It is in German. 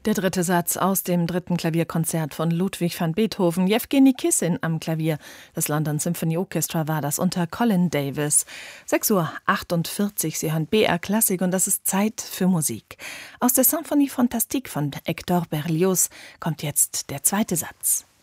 Der dritte Satz aus dem dritten Klavierkonzert von Ludwig van Beethoven. Jewgeni Kissin am Klavier. Das London Symphony Orchestra war das unter Colin Davis. 6:48 Uhr, Sie hören BR Klassik und das ist Zeit für Musik. Aus der Symphonie Fantastique von Hector Berlioz kommt jetzt der zweite Satz.